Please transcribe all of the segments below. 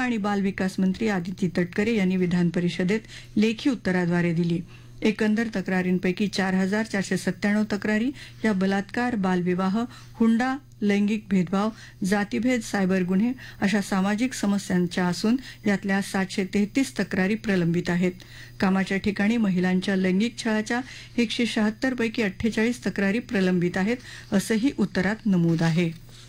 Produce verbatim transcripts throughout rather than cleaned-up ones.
आणि बाल विकास मंत्री आदिती तटकरे यांनी विधान परिषदेत लेखी उत्तराद्वारे दिली. एकंदर तक्रारींपैकी चार हजार चारशे सत्त्याण्णव तक्रारी या बलात्कार, बालविवाह, हुंडा, लैंगिक भेदभाव, जातीभेद, सायबर गुन्हे अशा सामाजिक समस्यांच्या असून यातल्या सातशे तेहतीस तक्रारी प्रलंबित आहेत. कामाच्या ठिकाणी महिलांच्या लैंगिक छळाच्या एकशे शहात्तर पैकी अठ्ठेचाळीस तक्रारी प्रलंबित आहेत, असंही उत्तरात नमूद आहे.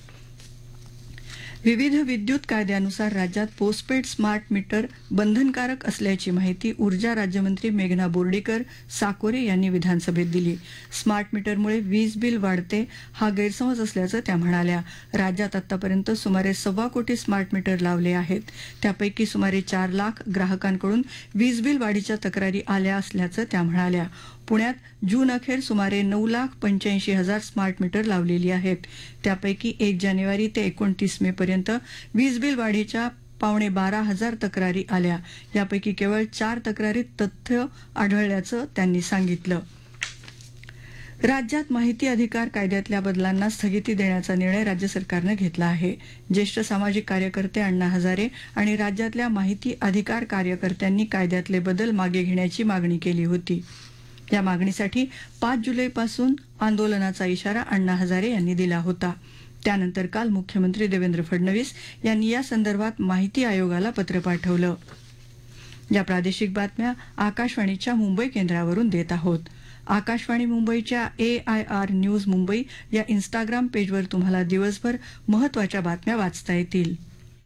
विविध विद्युत कायद्यानुसार राज्यात पोस्टपेड स्मार्ट मीटर बंधनकारक असल्याची माहिती ऊर्जा राज्यमंत्री मेघना बोर्डीकर साकोरे यांनी विधानसभेत दिली. स्मार्ट मीटरमुळे वीज बिल वाढते हा गैरसमज असल्याचं त्या म्हणाल्या. राज्यात आतापर्यंत सुमारे सव्वा कोटी स्मार्ट मीटर लावले आहेत. त्यापैकी सुमारे चार लाख ग्राहकांकडून वीज बिल वाढीच्या तक्रारी आल्या असल्याचं त्या म्हणाल्या. पुण्यात जून अखेर सुमारे नऊ लाख पंच्याऐंशी हजार स्मार्ट मीटर लावलेली आहेत. त्यापैकी एक जानेवारी ते एकोणतीस मे पर्यंत वीज बिल वाढीच्या पावणे बारा हजार तक्रारी आल्या. यापैकी केवळ चार तक्रारीत तथ्य आढळल्याचं त्यांनी सांगितलं. राज्यात माहिती अधिकार कायद्यातल्या बदलांना स्थगिती देण्याचा निर्णय राज्य सरकारनं घेतला आहे. ज्येष्ठ सामाजिक कार्यकर्ते अण्णा हजारे आणि राज्यातल्या माहिती अधिकार कार्यकर्त्यांनी कायद्यातले बदल मागे घेण्याची मागणी केली होती. या मागणीसाठी पाच जुलैपासून आंदोलनाचा इशारा अण्णा हजारे यांनी दिला होता. त्यानंतर काल मुख्यमंत्री देवेंद्र फडणवीस यांनी या संदर्भात माहिती आयोगाला पत्र पाठवलं. या प्रादेशिक बातम्या आकाशवाणीच्या मुंबई केंद्रावरून देत आहोत. आकाशवाणी मुंबईच्या ए आय आर न्यूज मुंबई या इन्स्टाग्राम पेजवर तुम्हाला दिवसभर महत्त्वाच्या बातम्या वाचता येतील.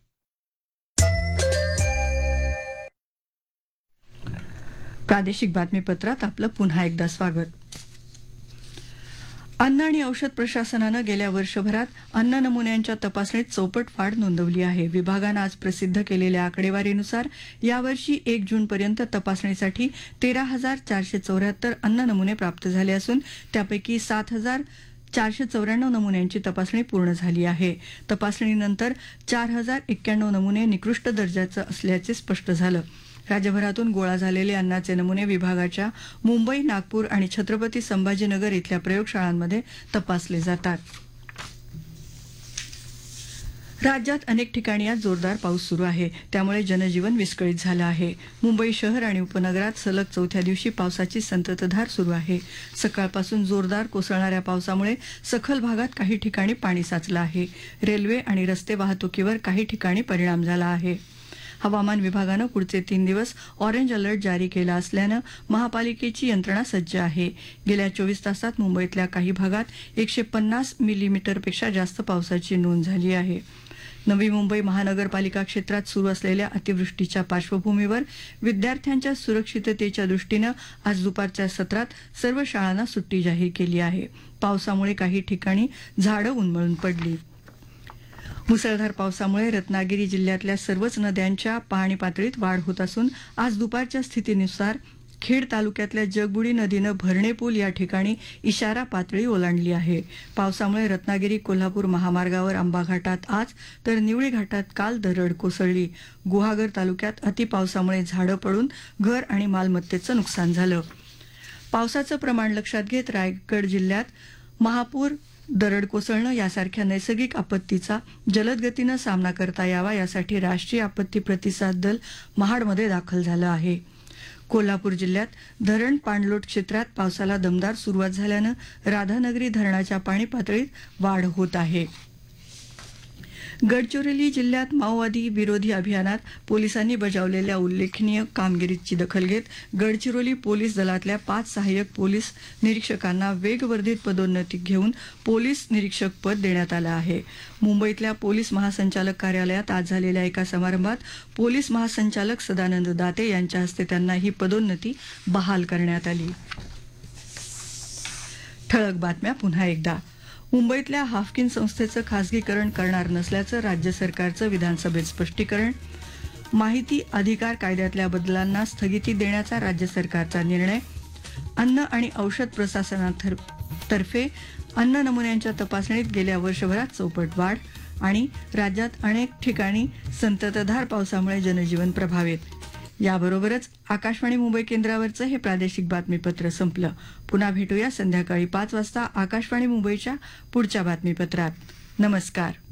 प्रादेशिक बातमीपत्रात आपलं पुन्हा एकदा स्वागत. अन्न आणि औषध प्रशासनानं गेल्या वर्षभरात अन्न नमुन्यांच्या तपासणीत चौपट वाढ नोंदवली आहे. विभागानं आज प्रसिद्ध केलेल्या आकडेवारीनुसार यावर्षी एक जूनपर्यंत तपासणीसाठी तेरा हजार चारशे चौऱ्याहत्तर अन्न नमुने प्राप्त झाले असून त्यापैकी सात हजार चारशे चौऱ्याण्णव नमुन्यांची तपासणी पूर्ण झाली आहे. तपासणीनंतर चार हजार एक्क्याण्णव नमुने निकृष्ट दर्जाचे असल्याचे स्पष्ट झालं. राज्यभरातून गोळा झालेले अन्नाचे नमुने विभागाच्या मुंबई, नागपूर आणि छत्रपती संभाजीनगर इथल्या प्रयोगशाळांमध्ये तपासले जातात. राज्यात अनेक ठिकाणी आज जोरदार पाऊस सुरू आहे. त्यामुळे जनजीवन विस्कळीत झालं आहे. मुंबई शहर आणि उपनगरात सलग चौथ्या दिवशी पावसाची संततधार सुरू आहे. सकाळपासून जोरदार कोसळणाऱ्या पावसामुळे सखल भागात काही ठिकाणी पाणी साचलं आहे. रेल्वे आणि रस्ते वाहतुकीवर काही ठिकाणी परिणाम झाला आहे. हवामान विभागानं पुढचे तीन दिवस ऑरेंज अलर्ट जारी केला असल्यानं महापालिकेची यंत्रणा सज्ज आहे. गेल्या चोवीस तासात मुंबईतल्या काही भागात एकशे पन्नास मिलीमीटरपेक्षा जास्त पावसाची नोंद झाली आहे. नवी मुंबई महानगरपालिका क्षेत्रात सुरू असलेल्या अतिवृष्टीच्या पार्श्वभूमीवर विद्यार्थ्यांच्या सुरक्षिततेच्या दृष्टीनं आज दुपारच्या सत्रात सर्व शाळांना सुट्टी जाहीर केली आहे. पावसामुळे काही ठिकाणी झाडं उन्मळून पडली. मुसळधार पावसामुळे रत्नागिरी जिल्ह्यातल्या सर्वच नद्यांच्या पाणी पातळीत वाढ होत असून आज दुपारच्या स्थितीनुसार खेड तालुक्यातल्या जगबुडी नदीनं भरणे पूल या ठिकाणी इशारा पातळी ओलांडली आहे. पावसामुळे रत्नागिरी कोल्हापूर महामार्गावर आंबा घाटात आज तर निवळी घाटात काल दरड कोसळली. गुहागर तालुक्यात अतिपावसामुळे झाडं पडून घर आणि मालमत्तेचं नुकसान झालं. पावसाचं प्रमाण लक्षात घेत रायगड जिल्ह्यात महापूर, दरड कोसळणं यासारख्या नैसर्गिक आपत्तीचा जलद गतीनं सामना करता यावा यासाठी राष्ट्रीय आपत्ती प्रतिसाद दल महाडमध्ये दाखल झालं आहे. कोल्हापूर जिल्ह्यात धरण पाणलोट क्षेत्रात पावसाला दमदार सुरुवात झाल्यानं राधानगरी धरणाच्या पाणी पातळीत वाढ होत आहे. गडचिरोली जिल्ह्यात माओवादी विरोधी अभियानात पोलिसांनी बजावलेल्या उल्लेखनीय कामगिरीची दखल घेत गडचिरोली पोलीस दलातल्या पाच सहाय्यक पोलीस निरीक्षकांना वेगवर्धित पदोन्नती घेऊन पोलीस निरीक्षक पद देण्यात आलं आहे. मुंबईतल्या पोलीस महासंचालक कार्यालयात आज झालेल्या एका समारंभात पोलीस महासंचालक सदानंद दाते यांच्या हस्ते त्यांना ही पदोन्नती बहाल करण्यात आली. ठळक बातम्या पुन्हा एकदा. मुंबईतल्या हाफकिन संस्थेचं खासगीकरण करणार नसल्याचं राज्य सरकारचं विधानसभेत स्पष्टीकरण. माहिती अधिकार कायद्यातल्या बदलांना स्थगिती देण्याचा राज्य सरकारचा निर्णय. अन्न आणि औषध प्रशासनातर्फे अन्न नमुन्यांच्या तपासणीत गेल्या वर्षभरात चौपट वाढ. आणि राज्यात अनेक ठिकाणी संततधार पावसामुळे जनजीवन प्रभावित. याबरोबरच आकाशवाणी मुंबई केंद्रावरचं हे प्रादेशिक बातमीपत्र संपलं. पुन्हा भेटूया संध्याकाळी पाच वाजता आकाशवाणी मुंबईच्या पुढच्या बातमीपत्रात. नमस्कार.